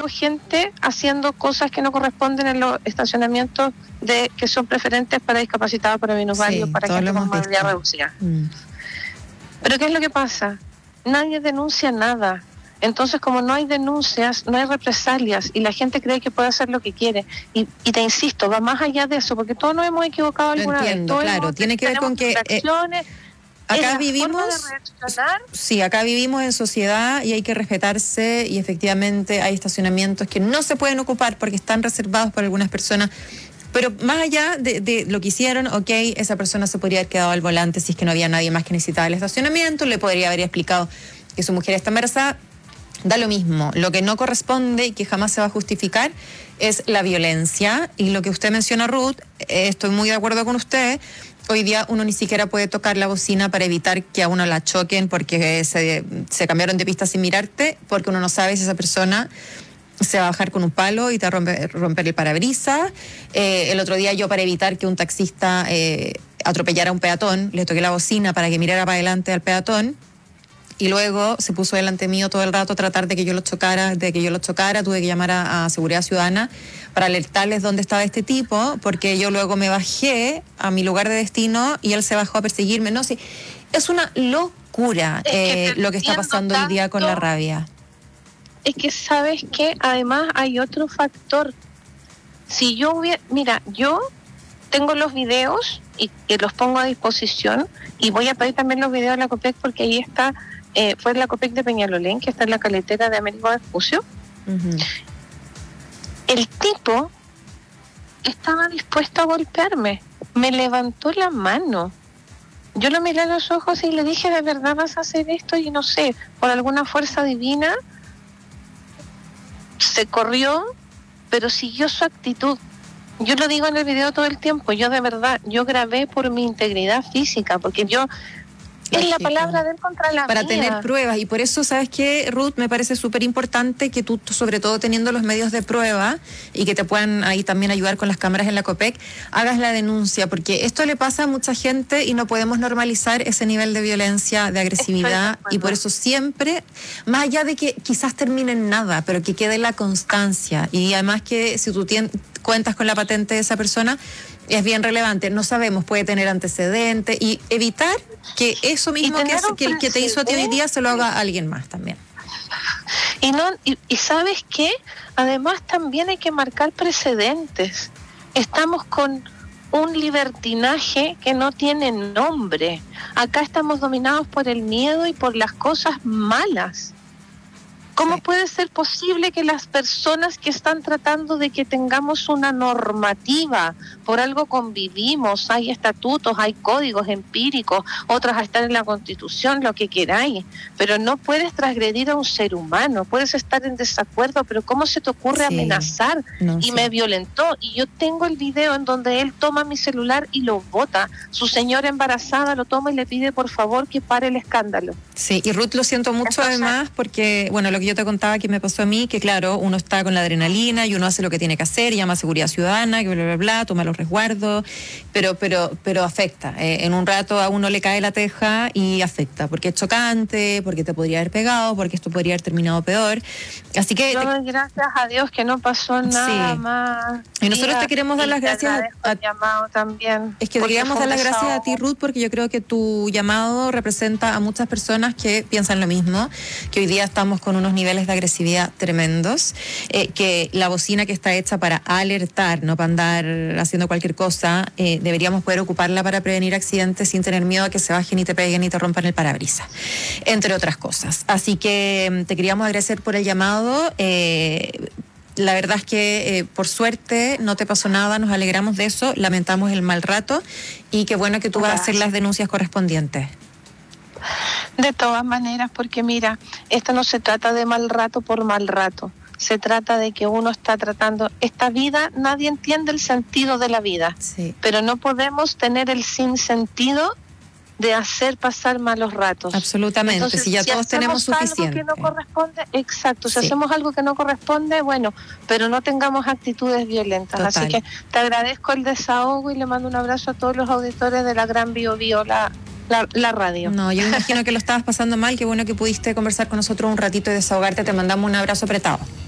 veo gente haciendo cosas que no corresponden en los estacionamientos que son preferentes para discapacitados, para minusválidos, para gente con movilidad reducida. Pero ¿qué es lo que pasa? Nadie denuncia nada. Entonces, como no hay denuncias, no hay represalias y la gente cree que puede hacer lo que quiere. Y te insisto, va más allá de eso, porque todos nos hemos equivocado alguna vez. Claro, tiene que ver con que acá vivimos, acá vivimos en sociedad y hay que respetarse, y efectivamente hay estacionamientos que no se pueden ocupar porque están reservados por algunas personas. Pero más allá de lo que hicieron, esa persona se podría haber quedado al volante si es que no había nadie más que necesitaba el estacionamiento, le podría haber explicado que su mujer está embarazada. Da lo mismo. Lo que no corresponde y que jamás se va a justificar es la violencia. Y lo que usted menciona, Ruth, estoy muy de acuerdo con usted. Hoy día uno ni siquiera puede tocar la bocina para evitar que a uno la choquen porque se cambiaron de pista sin mirarte, porque uno no sabe si esa persona se va a bajar con un palo y te va a romper el parabrisas. El otro día yo, para evitar que un taxista atropellara a un peatón, le toqué la bocina para que mirara para adelante al peatón. Y luego se puso delante mío todo el rato a tratar de que yo lo chocara. Tuve que llamar a Seguridad Ciudadana para alertarles dónde estaba este tipo, porque yo luego me bajé a mi lugar de destino y él se bajó a perseguirme. No, sí, es una locura lo que está pasando hoy día con la rabia. Es que, ¿sabes qué? Además hay otro factor. Si yo yo tengo los videos y que los pongo a disposición, y voy a pedir también los videos de la COPEC, porque ahí está. Fue la COPEC de Peñalolén, que está en la caletera de Américo Vespucio. Uh-huh. El tipo estaba dispuesto a golpearme, me levantó la mano. Yo lo miré a los ojos y le dije, ¿de verdad vas a hacer esto? Y no sé, por alguna fuerza divina se corrió, pero siguió su actitud. Yo lo digo en el video todo el tiempo, yo de verdad, yo grabé por mi integridad física, porque yo... Es la palabra de él contra la para mía. Tener pruebas. Y por eso, ¿sabes qué, Ruth? Me parece súper importante que tú, sobre todo teniendo los medios de prueba y que te puedan ahí también ayudar con las cámaras en la COPEC, hagas la denuncia, porque esto le pasa a mucha gente y no podemos normalizar ese nivel de violencia, de agresividad, y por eso siempre, más allá de que quizás termine en nada, pero que quede la constancia. Y además que si tú cuentas con la patente de esa persona, es bien relevante. No sabemos, puede tener antecedentes, y evitar que eso mismo que te hizo a ti hoy día se lo haga a alguien más también. Y ¿sabes qué? Además también hay que marcar precedentes. Estamos con un libertinaje que no tiene nombre. Acá estamos dominados por el miedo y por las cosas malas. ¿Cómo puede ser posible que las personas que están tratando de que tengamos una normativa, por algo convivimos, hay estatutos, hay códigos empíricos, otros están en la Constitución, lo que queráis, pero no puedes transgredir a un ser humano, puedes estar en desacuerdo, pero ¿cómo se te ocurre amenazar? Me violentó, y yo tengo el video en donde él toma mi celular y lo bota. Su señora embarazada lo toma y le pide por favor que pare el escándalo. Sí, y Ruth, lo siento mucho. Entonces, además, porque, bueno, lo que yo te contaba que me pasó a mí, que claro, uno está con la adrenalina y uno hace lo que tiene que hacer, llama a Seguridad Ciudadana, que bla, bla, bla, toma los resguardos, pero afecta. En un rato a uno le cae la teja y afecta, porque es chocante, porque te podría haber pegado, porque esto podría haber terminado peor. Así que... gracias a Dios que no pasó nada más. Y nosotros te queremos dar las gracias llamado también. Es que te queríamos dar las gracias a ti, Ruth, porque yo creo que tu llamado representa a muchas personas que piensan lo mismo, que hoy día estamos con unos niveles de agresividad tremendos, que la bocina que está hecha para alertar, no para andar haciendo cualquier cosa, deberíamos poder ocuparla para prevenir accidentes sin tener miedo a que se bajen y te peguen y te rompan el parabrisas, entre otras cosas. Así que te queríamos agradecer por el llamado. La verdad es que por suerte no te pasó nada, nos alegramos de eso, lamentamos el mal rato, y qué bueno que tú vas a hacer las denuncias correspondientes. De todas maneras, porque mira, esto no se trata de mal rato por mal rato, se trata de que uno está tratando esta vida. Nadie entiende el sentido de la vida, pero no podemos tener el sinsentido de hacer pasar malos ratos. Absolutamente. Entonces, si ya todos tenemos suficiente. Algo que no corresponde, exacto, si hacemos algo que no corresponde, bueno, pero no tengamos actitudes violentas. Total. Así que te agradezco el desahogo y le mando un abrazo a todos los auditores de la Gran Bio Bio, la radio. No, yo me imagino que lo estabas pasando mal, qué bueno que pudiste conversar con nosotros un ratito y desahogarte. Te mandamos un abrazo apretado.